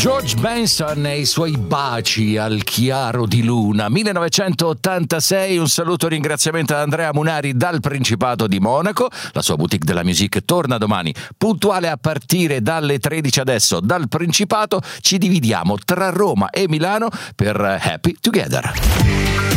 George Benson e i suoi baci al chiaro di luna, 1986. Un saluto e ringraziamento ad Andrea Munari dal Principato di Monaco. La sua boutique della music torna domani, puntuale a partire dalle 13 adesso. Dal Principato ci dividiamo tra Roma e Milano per Happy Together.